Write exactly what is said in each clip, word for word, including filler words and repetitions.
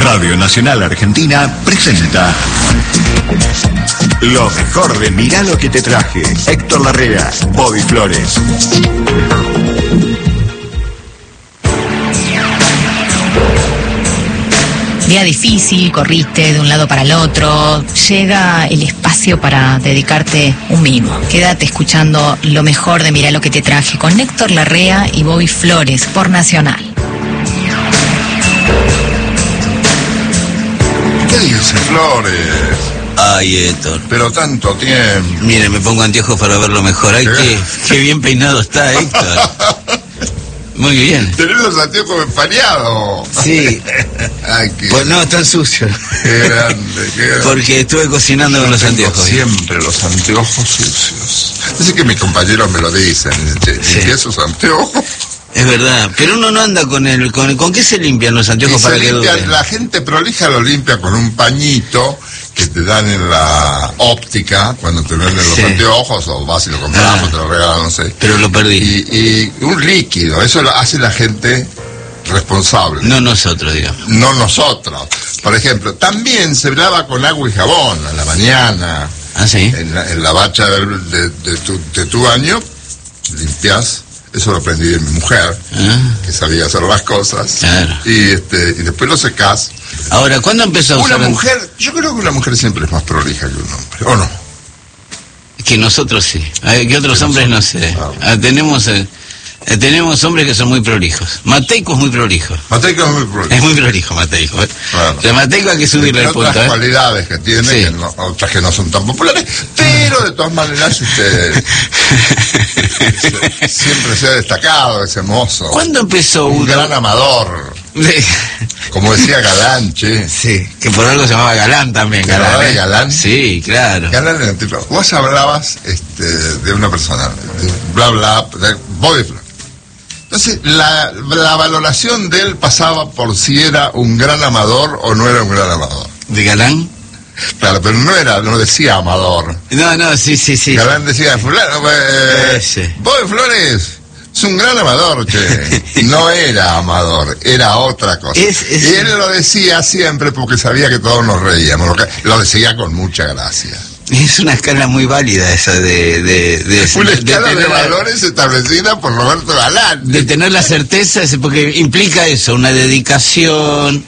Radio Nacional Argentina presenta lo mejor de Mirá lo que te traje. Héctor Larrea, Bobby Flores. Día difícil, corriste de un lado para el otro, llega el espacio para dedicarte un mimo. Quédate escuchando lo mejor de Mirá lo que te traje con Héctor Larrea y Bobby Flores por Nacional. ¿Qué dice Flores? Ay, Héctor. Pero tanto tiempo. Mire, me pongo anteojos para verlo mejor. Ay, qué, qué bien peinado está, Héctor. Muy bien. Tenés los anteojos empañados. Sí. Ay, qué... Pues no, están sucios. Qué grande, qué grande. Porque estuve cocinando. Yo con los anteojos. Siempre los anteojos sucios. Dice que mis compañeros me lo dicen. Sí. ¿Y esos anteojos? Es verdad, pero uno no anda con el... ¿Con, ¿con qué se limpian los anteojos para que duren? La gente prolija lo limpia con un pañito que te dan en la óptica cuando te venden los sí. anteojos, o vas y lo compras ah, o te lo regalan, no sé. Pero lo perdí. Y, y un líquido, eso lo hace la gente responsable. No nosotros, digamos. No nosotros. Por ejemplo, también se lava con agua y jabón a la mañana. Ah, sí. En la, en la bacha de, de, de, tu, de tu baño, limpias. Eso lo aprendí de mi mujer, ah. que sabía hacer las cosas. Claro. Y este y después lo secás. Ahora, ¿cuándo empezó a usar? Una mujer, yo creo que una mujer siempre es más prolija que un hombre, ¿o no? Que nosotros sí. Que otros que hombres nosotros. No sé. Ah. Ah, tenemos... Eh... Tenemos hombres que son muy prolijos. Mateico es muy prolijo. Mateico es muy prolijo. Es muy prolijo, Mateico. ¿eh? Claro. De Mateico hay que subirle el punto. Otras ¿eh? cualidades que tiene, sí. que no, otras que no son tan populares, pero de todas maneras usted se, siempre se ha destacado ese mozo. ¿Cuándo empezó un gran amador? Como decía Galán, che. Sí, que por algo se llamaba Galán también. Galán, ¿eh? Galán. Sí, claro. Galán era un tipo. Vos hablabas este, de una persona, de bla bla, de Bobby Flores. Entonces, la, la valoración de él pasaba por si era un gran amador o no era un gran amador. ¿De Galán? Claro, pero no era, no decía amador. No, no, sí, sí, sí. Galán decía, fulano, eh, Bobby Flores es un gran amador, che. No era amador, era otra cosa. Es, es... Y él lo decía siempre porque sabía que todos nos reíamos. Lo, que, lo decía con mucha gracia. Es una escala muy válida esa de... de, de una de, escala de, de valores la, establecida por Roberto Galán. De tener la certeza, porque implica eso, una dedicación,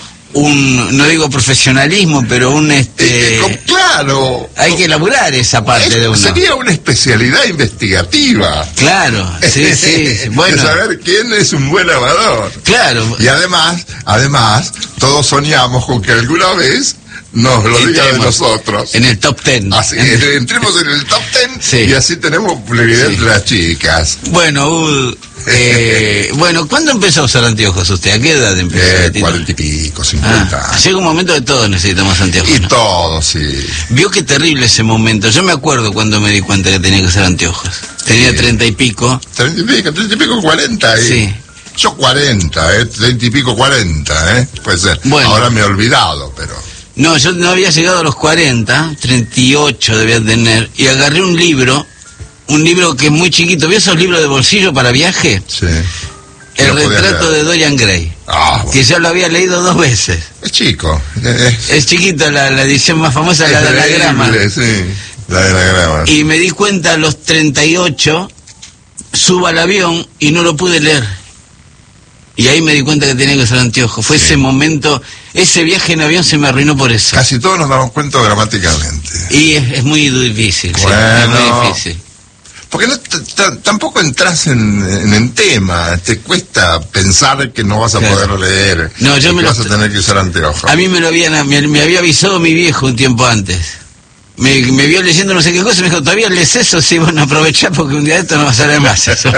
un, no digo profesionalismo, pero un... este eh, Claro. Hay que elaborar esa parte es, de uno. Sería una especialidad investigativa. Claro, sí, sí. Bueno. De saber quién es un buen amador. Claro. Y además, además, todos soñamos con que alguna vez... nos lo diga de nosotros. En el top ten. Así, entremos en el top ten sí. y así tenemos publicidad sí. de las chicas. Bueno, uh, eh, bueno, ¿cuándo empezó a usar anteojos usted? ¿A qué edad empezó? Eh, cuarenta y pico, cincuenta. Ah, llega un momento que todos necesitamos anteojos. Y ¿no? todos, sí. Vio qué terrible ese momento. Yo me acuerdo cuando me di cuenta que tenía que usar anteojos. Tenía treinta y pico. Treinta y pico, treinta y pico, cuarenta. ¿eh? Sí. Yo cuarenta, ¿eh? Treinta y pico, cuarenta, ¿eh? Puede ser. Bueno. Ahora me he olvidado, pero... No, yo no había llegado a los cuarenta, treinta y ocho debía tener, y agarré un libro, un libro que es muy chiquito. ¿Vio esos libros de bolsillo para viaje? Sí. El retrato de Dorian Gray, ah, bueno. que yo lo había leído dos veces. Es chico. Es, es chiquito, la, la edición más famosa, es la de la grama. Sí, la de la grama. Y me di cuenta a los treinta y ocho, subo al avión y no lo pude leer. Y ahí me di cuenta que tenía que usar anteojos. Fue sí. ese momento, ese viaje en avión se me arruinó por eso. Casi todos nos damos cuenta gramaticalmente. Y es, es muy difícil, bueno, sí, es muy difícil. Porque no, t -t tampoco entras en, en, en tema, te cuesta pensar que no vas a claro. poder leer, no, yo y me que lo vas a tener que usar anteojos. A mí me lo habían, me, me había avisado mi viejo un tiempo antes. Me, me vio leyendo no sé qué cosa y me dijo, ¿todavía lees eso? Sí, bueno, aprovechá porque un día de esto no va a salir más eso.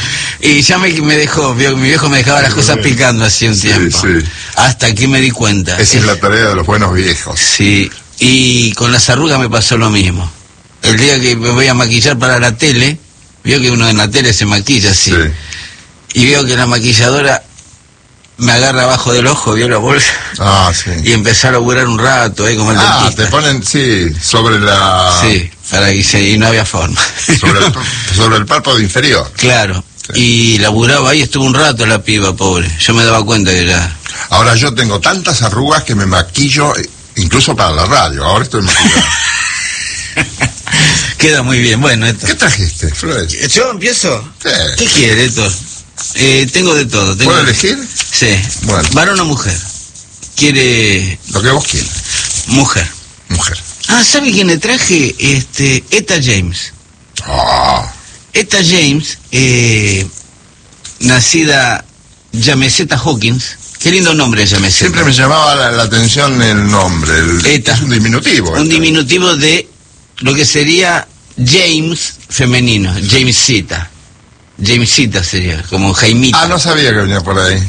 Y ya me, me dejó, mi viejo me dejaba las cosas picando así un sí, tiempo. Sí. Hasta que me di cuenta. Esa es la tarea de los buenos viejos. Sí, y con las arrugas me pasó lo mismo. El día que me voy a maquillar para la tele, veo que uno en la tele se maquilla así. Sí. Y veo que la maquilladora me agarra abajo del ojo, vio la bolsa. Ah, sí. Y empecé a laburar un rato, ahí como el ah, dentista. Te ponen, sí, sobre la... Sí, para que se... y no había forma. Sobre el, sobre el párpado inferior. Claro. Sí. Y laburaba ahí, estuvo un rato la piba, pobre. Yo me daba cuenta que ya... Ahora yo tengo tantas arrugas que me maquillo, incluso para la radio. Ahora estoy maquillado. Queda muy bien. Bueno, esto. ¿Qué trajiste, Flores? ¿Yo empiezo? Sí. ¿Qué quiere, Héctor? Eh, tengo de todo. Tengo... ¿Puedo elegir? Sí. Bueno. ¿Varón o mujer? ¿Quiere...? Lo que vos quieras. Mujer. Mujer. Ah, ¿sabe quién le traje? Este, Etta James. Ah. Etta James, eh, nacida Yameseta Hawkins. Qué lindo nombre Yameseta. Siempre me llamaba la, la atención el nombre. El, Etta. Es un diminutivo. Un Etta. diminutivo de lo que sería James femenino, Jamesita. Jamesita sería, como Jaimita. Ah, no sabía que venía por ahí.